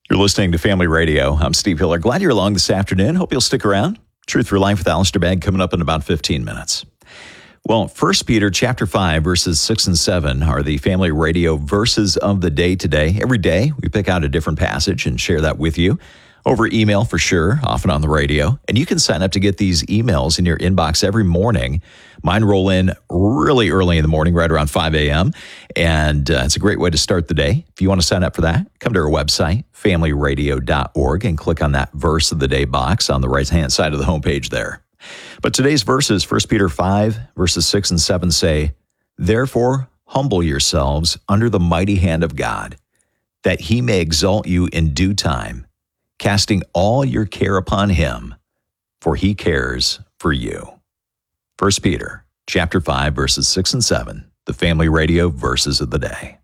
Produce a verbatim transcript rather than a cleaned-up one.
You're listening to Family Radio. I'm Steve Hiller. Glad you're along this afternoon. Hope you'll stick around. Truth for Life with Alistair Begg coming up in about fifteen minutes. Well, First Peter chapter five, verses six and seven are the Family Radio verses of the day today. Every day, we pick out a different passage and share that with you over email for sure, often on the radio. And you can sign up to get these emails in your inbox every morning. Mine roll in really early in the morning, right around five a.m., and uh, it's a great way to start the day. If you want to sign up for that, come to our website, family radio dot org, and click on that verse of the day box on the right-hand side of the homepage there. But today's verses, First Peter five, verses six and seven say, "Therefore humble yourselves under the mighty hand of God, that he may exalt you in due time, casting all your care upon him, for he cares for you." First Peter chapter five, verses six and seven, the Family Radio verses of the day.